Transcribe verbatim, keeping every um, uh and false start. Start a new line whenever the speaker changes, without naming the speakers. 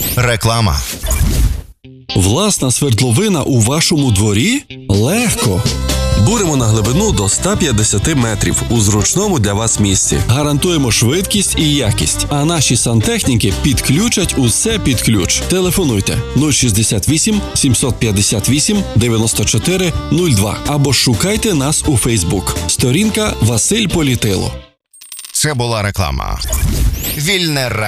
Реклама.
Власна свердловина у вашому дворі? Легко.
Буримо на глибину до ста п'ятдесят метрів у зручному для вас місці.
Гарантуємо швидкість і якість, а наші сантехніки підключать усе під ключ. Телефонуйте нуль шістдесят вісім сімсот п'ятдесят вісім дев'яносто чотири нуль два або шукайте нас у Фейсбук. Сторінка Василь Політило.
Це була реклама. Вільне радіо.